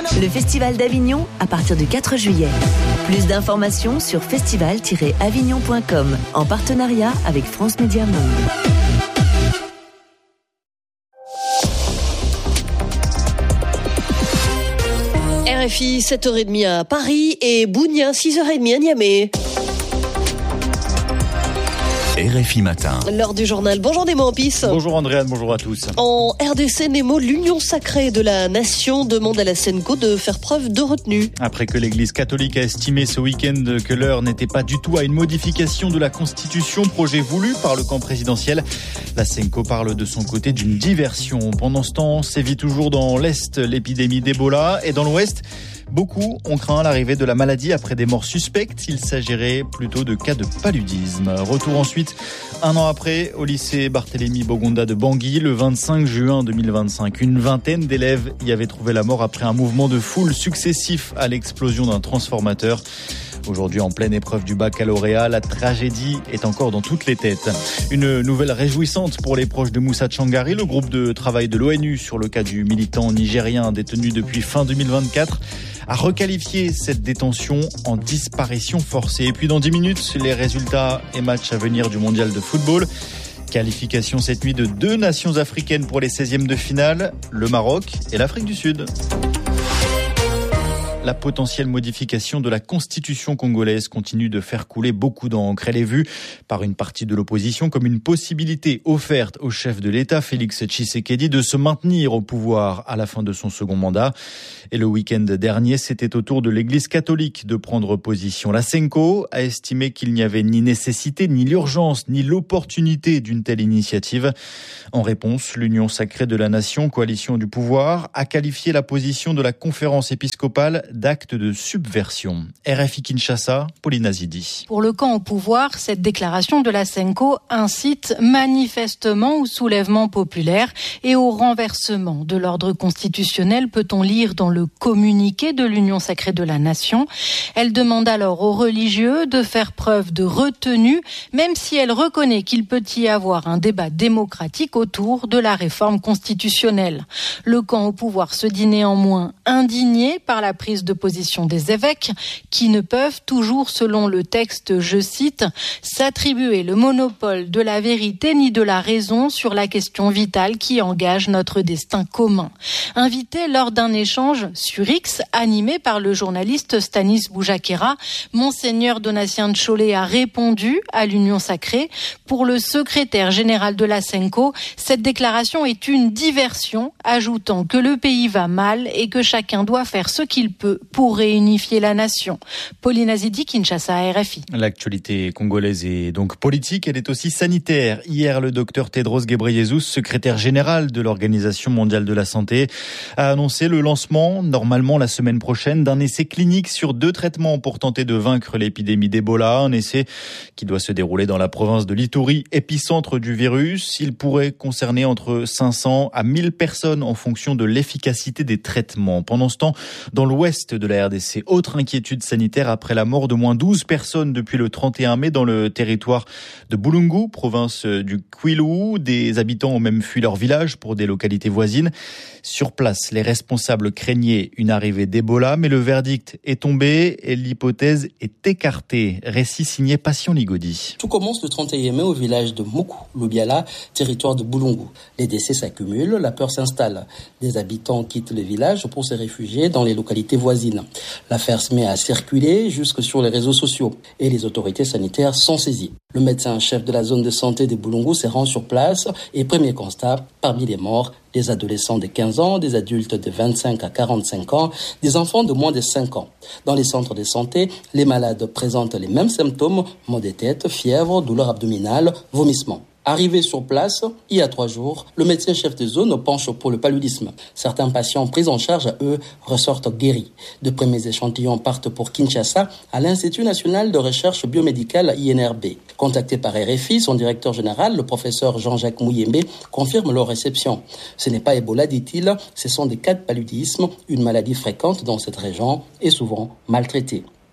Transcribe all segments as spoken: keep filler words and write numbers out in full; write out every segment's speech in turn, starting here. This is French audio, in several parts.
Le Festival d'Avignon à partir du quatre juillet. Plus d'informations sur festival tiret avignon point com en partenariat avec France Média Monde. R F I, sept heures trente à Paris et Bounia, six heures trente à Niamey. R F I Matin. L'heure du journal. Bonjour Nemo Ampis. Bonjour Andréane, bonjour à tous. En R D C, Nemo, l'Union sacrée de la nation demande à la Senco de faire preuve de retenue. Après que l'Église catholique a estimé ce week-end que l'heure n'était pas du tout à une modification de la Constitution, projet voulu par le camp présidentiel, la Senco parle de son côté d'une diversion. Pendant ce temps, sévit toujours dans l'Est l'épidémie d'Ebola et dans l'Ouest, beaucoup ont craint l'arrivée de la maladie après des morts suspectes. Il s'agirait plutôt de cas de paludisme. Retour ensuite, un an après, au lycée Barthélemy Bogonda de Bangui, le vingt-cinq juin deux mille vingt-cinq. Une vingtaine d'élèves y avaient trouvé la mort après un mouvement de foule successif à l'explosion d'un transformateur. Aujourd'hui, en pleine épreuve du baccalauréat, la tragédie est encore dans toutes les têtes. Une nouvelle réjouissante pour les proches de Moussa Tchangari, le groupe de travail de l'ONU sur le cas du militant nigérien détenu depuis fin deux mille vingt-quatre, a requalifié cette détention en disparition forcée. Et puis dans dix minutes, les résultats et matchs à venir du mondial de football. Qualification cette nuit de deux nations africaines pour les seizièmes de finale, le Maroc et l'Afrique du Sud. La potentielle modification de la constitution congolaise continue de faire couler beaucoup d'encre. Elle est vue par une partie de l'opposition comme une possibilité offerte au chef de l'État, Félix Tshisekedi, de se maintenir au pouvoir à la fin de son second mandat. Et le week-end dernier, c'était au tour de l'Église catholique de prendre position. La Senco a estimé qu'il n'y avait ni nécessité, ni l'urgence, ni l'opportunité d'une telle initiative. En réponse, l'Union sacrée de la nation, coalition du pouvoir, a qualifié la position de la conférence épiscopale d'acte de subversion. R F I Kinshasa, Pauline Azidi. Pour le camp au pouvoir, cette déclaration de la Senco incite manifestement au soulèvement populaire et au renversement de l'ordre constitutionnel, peut-on lire dans le communiqué de l'Union sacrée de la nation. Elle demande alors aux religieux de faire preuve de retenue, même si elle reconnaît qu'il peut y avoir un débat démocratique autour de la réforme constitutionnelle. Le camp au pouvoir se dit néanmoins indigné par la prise de position des évêques qui ne peuvent toujours, selon le texte, je cite, s'attribuer le monopole de la vérité ni de la raison sur la question vitale qui engage notre destin commun. Invité lors d'un échange sur X, animé par le journaliste Stanis Boujakera, Monseigneur Donatien Tcholé a répondu à l'Union sacrée. Pour le secrétaire général de la Senco, cette déclaration est une diversion, ajoutant que le pays va mal et que chacun doit faire ce qu'il peut pour réunifier la nation. Pauline Azidi, Kinshasa, R F I. L'actualité congolaise est donc politique, elle est aussi sanitaire. Hier, le docteur Tedros Ghebreyesus, secrétaire général de l'Organisation mondiale de la santé, a annoncé le lancement, normalement la semaine prochaine, d'un essai clinique sur deux traitements pour tenter de vaincre l'épidémie d'Ebola. Un essai qui doit se dérouler dans la province de l'Ituri, épicentre du virus. Il pourrait concerner entre cinq cents à mille personnes en fonction de l'efficacité des traitements. Pendant ce temps, dans l'ouest de la R D C, autre inquiétude sanitaire après la mort de moins douze personnes depuis le trente et un mai dans le territoire de Bulungu, province du Kwilu. Des habitants ont même fui leur village pour des localités voisines. Sur place, les responsables craignaient une arrivée d'Ebola, mais le verdict est tombé et l'hypothèse est écartée. Récit signé Patient Ligodi. Tout commence le trente et un mai au village de Moku, Lubiala, territoire de Bulungu. Les décès s'accumulent, la peur s'installe. Des habitants quittent le village pour se réfugier dans les localités voisines. L'affaire se met à circuler jusque sur les réseaux sociaux et les autorités sanitaires sont saisies. Le médecin-chef de la zone de santé de Bulungu se rend sur place et premier constat, parmi les morts, des adolescents de quinze ans, des adultes de vingt-cinq à quarante-cinq ans, des enfants de moins de cinq ans. Dans les centres de santé, les malades présentent les mêmes symptômes, maux de tête, fièvre, douleur abdominale, vomissements. Arrivé sur place, il y a trois jours, le médecin-chef de zone penche pour le paludisme. Certains patients pris en charge, eux, ressortent guéris. De premiers échantillons partent pour Kinshasa, à l'Institut national de recherche biomédicale I N R B. Contacté par R F I, son directeur général, le professeur Jean-Jacques Mouyembe, confirme leur réception. Ce n'est pas Ebola, dit-il, ce sont des cas de paludisme, une maladie fréquente dans cette région et souvent maltraitée.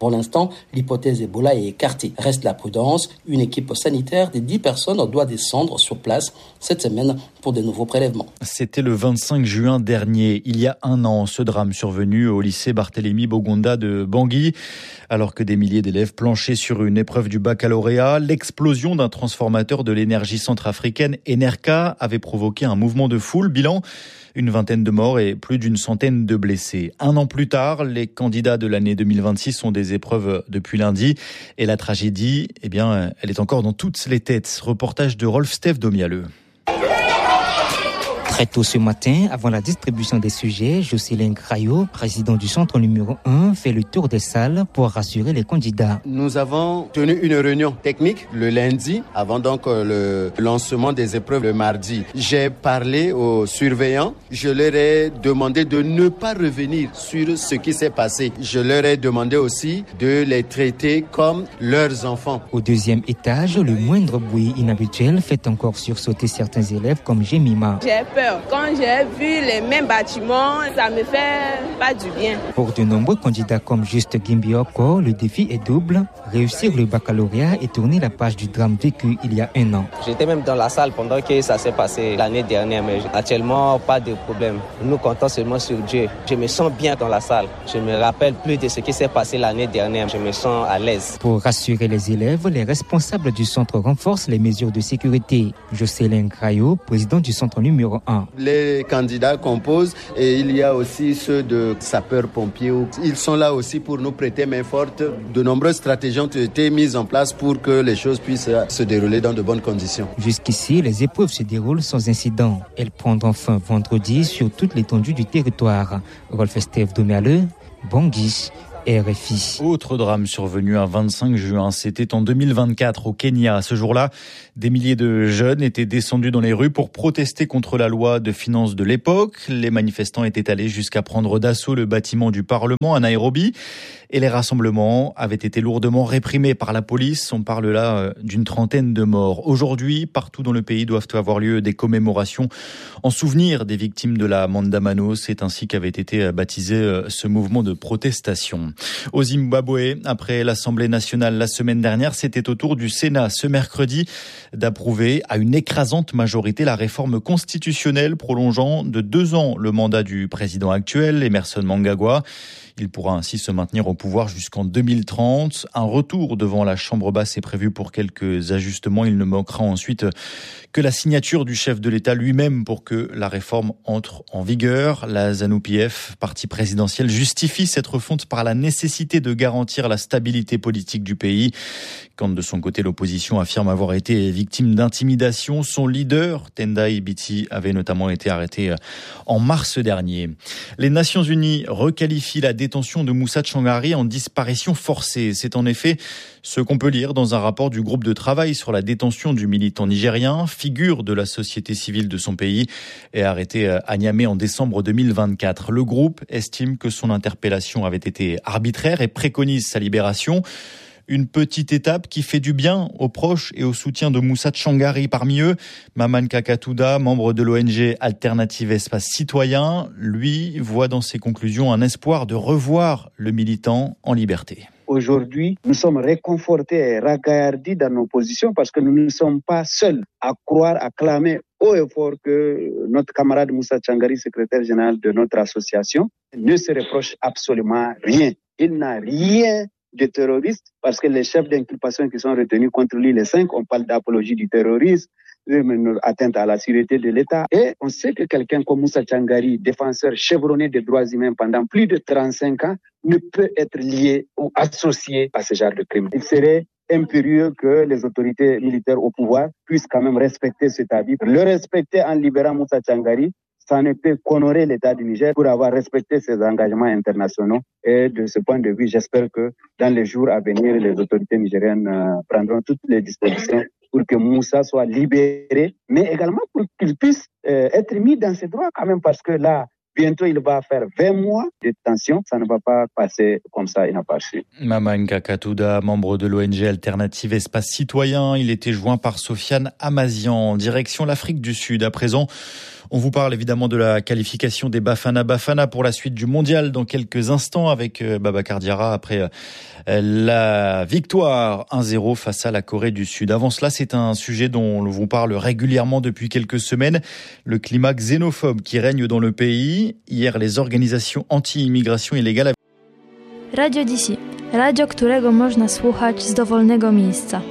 Pour l'instant, l'hypothèse Ebola est écartée. Reste la prudence. Une équipe sanitaire de dix personnes doit descendre sur place cette semaine pour de nouveaux prélèvements. C'était le vingt-cinq juin dernier, il y a un an, ce drame survenu au lycée Barthélemy Bogonda de Bangui. Alors que des milliers d'élèves planchaient sur une épreuve du baccalauréat, l'explosion d'un transformateur de l'énergie centrafricaine Enerca avait provoqué un mouvement de foule. Bilan, une vingtaine de morts et plus d'une centaine de blessés. Un an plus tard, les candidats de l'année deux mille vingt-six ont des épreuves depuis lundi. Et la tragédie, eh bien, elle est encore dans toutes les têtes. Reportage de Rolf Steve Domialeux. Très tôt ce matin, avant la distribution des sujets, Jocelyne Graillot, président du centre numéro un, fait le tour des salles pour rassurer les candidats. Nous avons tenu une réunion technique le lundi, avant donc le lancement des épreuves le mardi. J'ai parlé aux surveillants, je leur ai demandé de ne pas revenir sur ce qui s'est passé. Je leur ai demandé aussi de les traiter comme leurs enfants. Au deuxième étage, le moindre bruit inhabituel fait encore sursauter certains élèves comme Jemima. J'ai peur. Quand j'ai vu les mêmes bâtiments, ça me fait pas du bien. Pour de nombreux candidats comme Juste Gimbioko, le défi est double. Réussir le baccalauréat et tourner la page du drame vécu il y a un an. J'étais même dans la salle pendant que ça s'est passé l'année dernière, mais actuellement, pas de problème. Nous comptons seulement sur Dieu. Je me sens bien dans la salle. Je me rappelle plus de ce qui s'est passé l'année dernière. Je me sens à l'aise. Pour rassurer les élèves, les responsables du centre renforcent les mesures de sécurité. Jocelyne Graillot, président du centre numéro un. Les candidats composent et il y a aussi ceux de sapeurs-pompiers. Ils sont là aussi pour nous prêter main forte. De nombreuses stratégies ont été mises en place pour que les choses puissent se dérouler dans de bonnes conditions. Jusqu'ici, les épreuves se déroulent sans incident. Elles prendront fin vendredi sur toute l'étendue du territoire. Rolf Steve Domialeux, Bangui. R F I. Autre drame survenu un vingt-cinq juin, c'était en deux mille vingt-quatre au Kenya. Ce jour-là, des milliers de jeunes étaient descendus dans les rues pour protester contre la loi de finances de l'époque. Les manifestants étaient allés jusqu'à prendre d'assaut le bâtiment du Parlement à Nairobi. Et les rassemblements avaient été lourdement réprimés par la police. On parle là d'une trentaine de morts. Aujourd'hui, partout dans le pays doivent avoir lieu des commémorations en souvenir des victimes de la Maandamano. C'est ainsi qu'avait été baptisé ce mouvement de protestation. Au Zimbabwe, après l'Assemblée nationale la semaine dernière, c'était au tour du Sénat ce mercredi d'approuver à une écrasante majorité la réforme constitutionnelle prolongeant de deux ans le mandat du président actuel, Emmerson Mnangagwa. Il pourra ainsi se maintenir au pouvoir jusqu'en deux mille trente. Un retour devant la Chambre basse est prévu pour quelques ajustements. Il ne manquera ensuite que la signature du chef de l'État lui-même pour que la réforme entre en vigueur. La ZANU-P F, parti présidentiel, justifie cette refonte par la nécessité de garantir la stabilité politique du pays. Quand de son côté, l'opposition affirme avoir été victime d'intimidation. Son leader, Tendai Biti, avait notamment été arrêté en mars dernier. Les Nations Unies requalifient la détention de Moussa Tchangari en disparition forcée. C'est en effet ce qu'on peut lire dans un rapport du groupe de travail sur la détention du militant nigérien, figure de la société civile de son pays, et arrêté à Niamey en décembre deux mille vingt-quatre. Le groupe estime que son interpellation avait été arbitraire et préconise sa libération. Une petite étape qui fait du bien aux proches et au soutien de Moussa Tchangari. Parmi eux, Maman Kakatouda, membre de l'O N G Alternative Espace Citoyen, lui voit dans ses conclusions un espoir de revoir le militant en liberté. Aujourd'hui, nous sommes réconfortés et ragaillardis dans nos positions parce que nous ne sommes pas seuls à croire, à clamer haut et fort que notre camarade Moussa Tchangari, secrétaire général de notre association, ne se reproche absolument rien. Il n'a rien de terroristes, parce que les chefs d'inculpation qui sont retenus contre lui, les cinq, on parle d'apologie du terrorisme, atteinte à la sécurité de l'État. Et on sait que quelqu'un comme Moussa Tchangari, défenseur chevronné des droits humains pendant plus de trente-cinq ans, ne peut être lié ou associé à ce genre de crime. Il serait impérieux que les autorités militaires au pouvoir puissent quand même respecter cet avis. Le respecter en libérant Moussa Tchangari, ça ne peut qu'honorer l'État du Niger pour avoir respecté ses engagements internationaux. Et de ce point de vue, j'espère que dans les jours à venir, les autorités nigériennes euh, prendront toutes les dispositions pour que Moussa soit libéré, mais également pour qu'il puisse euh, être mis dans ses droits quand même, parce que là, bientôt, il va faire vingt mois de détention. Ça ne va pas passer comme ça inaperçu. Maman Kakatouda, membre de l'O N G Alternative Espace Citoyen. Il était joint par Sofiane Amazian. En direction l'Afrique du Sud. À présent, On vous parle évidemment de la qualification des Bafana Bafana pour la suite du mondial dans quelques instants avec Babacar Diarra après la victoire un zéro face à la Corée du Sud. Avant cela, c'est un sujet dont on vous parle régulièrement depuis quelques semaines, le climat xénophobe qui règne dans le pays. Hier, les organisations anti-immigration illégale. Radio D C. Radio, którego można słuchać z dowolnego miejsca.